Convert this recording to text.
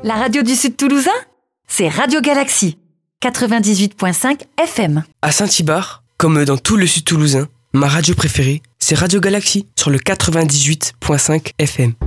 La radio du Sud Toulousain, c'est Radio Galaxie, 98.5 FM. À Saint-Ibard, comme dans tout le Sud Toulousain, ma radio préférée, c'est Radio Galaxie sur le 98.5 FM.